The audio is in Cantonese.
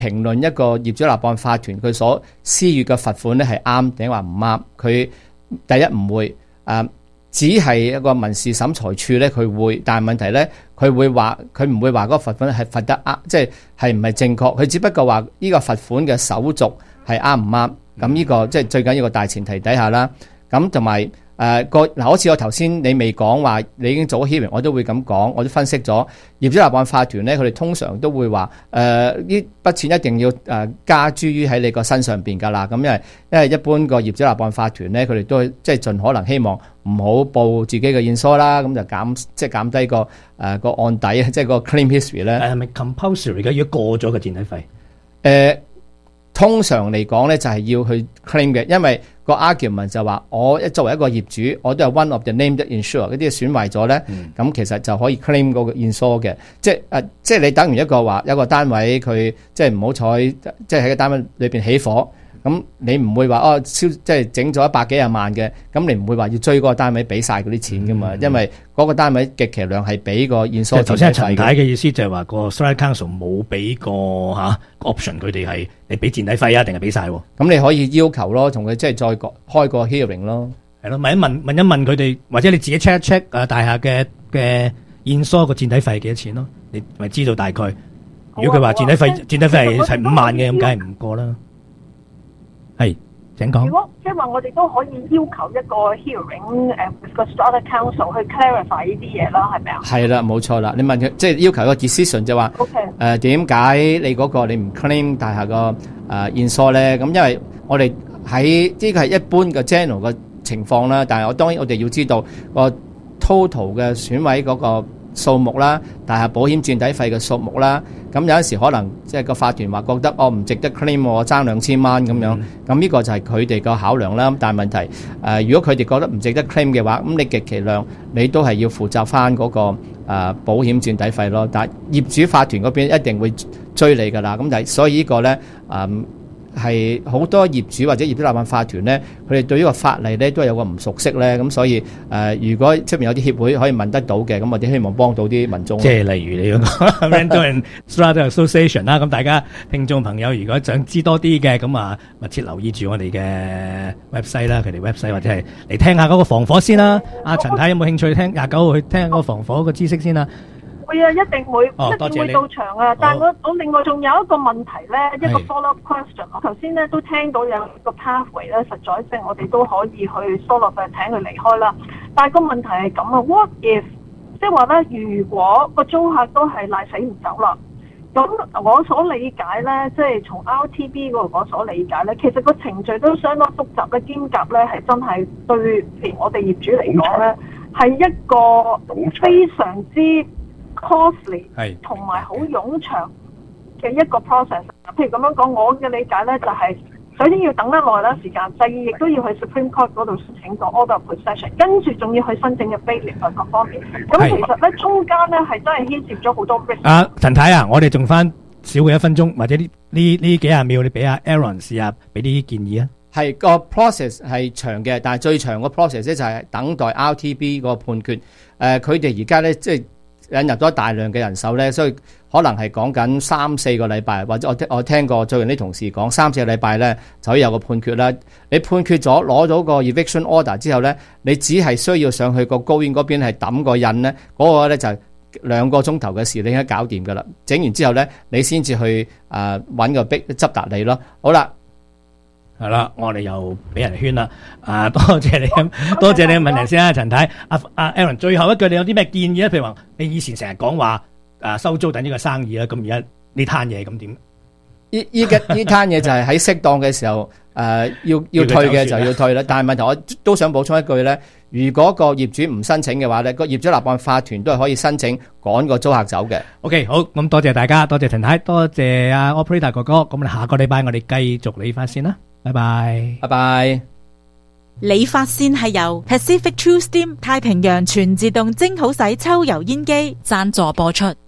評論一個業主立案法團佢所施予嘅罰款咧係啱定話唔啱。佢第一唔會只係一個民事審裁處咧，佢會，但係問題咧，佢唔會話嗰個罰款係罰得啱，即係唔係正確。佢只不過話呢個罰款嘅手續係啱唔啱。咁呢個即係最緊要個大前提底下啦。咁同埋好似我頭先你未講話，你已經做咗 hearing，我都會咁講，我都分析咗業主立案法團咧，佢哋通常都會話呢筆錢一定要加諸於喺你個身上邊㗎啦。咁因為一般個業主立案法團咧，佢哋都即係盡可能希望唔好報自己嘅現疏啦，咁就減低個案底，即係個 claim history 咧。 係咪 compulsory 嘅？如果過咗個墊底費？ 通常嚟講咧，就係要去 claim 嘅，因為個 argument 就話我作為一個業主，我都係 one of the named insured，嗰啲損壞咗咧，咁其實就可以 claim 嗰個 insure 嘅，即係你等於一個單位佢即係唔好彩，即係喺個單位裏邊起火。咁你唔會話即係整咗100幾廿萬嘅，咁你唔會話要追嗰個單位俾晒嗰啲錢噶嘛？因為嗰個單位極其量係俾個現所。 頭先陳太嘅意思就係話個 Strata Council 冇俾個option，佢哋係你俾墊底費啊，定係俾晒？咁你可以要求咯，同佢即係再開個 hearing 咯。 係咯，問一問佢哋，或者你自己 check 一 check 大廈嘅現所個墊底費係幾多錢咯？你咪知道大概。如果佢話墊底費係5萬嘅，咁梗係唔過啦。係，請講。 如果即係話我哋都可以要求一個 hearing， 個 Strata Council 去 clarify 呢啲嘢啦，係咪啊？係啦，冇錯啦。你問佢，即係要求一個 decision 就話，點解你嗰個你唔 claim 大廈個insure咧？咁因為我哋喺呢個係一般嘅 general 嘅情況啦，但係當然我哋要知道個 total 嘅損毀嗰個數目啦，大廈保險墊底費嘅數目啦，咁有陣時可能即係個法團話覺得唔值得 claim， 我爭2000蚊咁樣，咁呢個就係佢哋個考量啦。但係問題如果佢哋覺得唔值得 claim 嘅話，咁你極其量你都係要負責翻嗰個保險墊底費咯。但係業主法團嗰邊一定會追你㗎啦。咁但係所以呢個咧係好多業主或者業主立案法團咧，佢哋對呢個法例咧都係有個唔熟悉咧，咁所以如果出面有啲協會可以問得到嘅，咁我哋希望幫到啲民眾。 即係例如你嗰個 Rental and Strata Association 啦，咁大家聽眾朋友如果想知多啲嘅，咁啊密切留意住我哋嘅 website 啦，佢哋 website 或者係嚟聽下嗰個防火先啦。阿陳太有冇興趣聽29號去聽下嗰個防火個知識先啊？ 會啊，一定會， 多謝你到場啊！但係我另外仲有一個問題咧，一個 follow-up question。我頭先咧都聽到有個 pathway 咧，實在性我哋都可以去疏落去請佢離開啦。但係個問題係咁啊 ，what if 即係話咧，如果個租客都係賴死唔走啦，咁我所理解咧，即係從 RTB 嗰度我所理解咧，其實個程序都相當複雜咧，兼夾咧係真係對譬如我哋業主嚟講咧，係一個非常之costly 同埋好冗長嘅一個 process。譬如咁樣講，我嘅理解咧就係首先要等得耐啦時間，第二亦都要去 Supreme Court 嗰度申請個 order of possession， 跟住仲要去申請嘅 bailiff 各方面。咁其實咧中間咧係真係牽涉咗好多 risk。 陳太啊，我哋仲翻少過1分鐘，或者呢幾廿秒，你俾阿 Aaron 試下俾啲建議啊。 係個 process 係長嘅，但係最長個 process 咧就係等待 RTB 個判決。佢哋而家咧即係引入咗大量嘅人手咧，所以可能係講緊3-4個禮拜，或者我聽過最近啲同事講3-4個禮拜咧就可以有個判決啦。你判決咗攞到個 eviction order 之後咧，你只係需要上去個高院嗰邊係抌個印咧，嗰個咧就係2個鐘頭嘅事，你應該搞掂噶啦。整完之後咧，你先至去揾個執達你咯。好啦。 係啦，我哋又俾人圈啦。多謝你多謝你嘅問題先啦，陳太。阿 Aaron， 最後一句，你有啲咩建議咧？譬如話，你以前成日講話收租等呢個生意啦，咁而家呢攤嘢咁點？ 呢攤嘢就係喺適當嘅時候要退嘅就要退啦。但係問題我都想補充一句咧，如果個業主唔申請嘅話咧，個業主立案法團都係可以申請趕個租客走嘅。 OK， 好，咁多謝大家，多謝陳太，多謝阿 Operator 哥哥。咁我哋下個禮拜我哋繼續理髮先啦。拜拜， 拜拜。 理髮線係由 Pacific True Steam 太平洋全自動蒸好洗抽油煙機贊助播出。